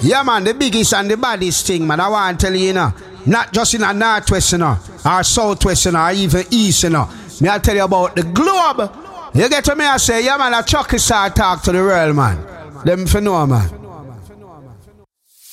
Yeah, man, the biggest and the baddest thing, man. I want to tell you, you know, not just in a northwest, you know, or southwest, you know, or even east, you know. Me I tell you about the globe. You get to me, I say, yeah, man, a Chucky start talk to the world, man. Them for know, man.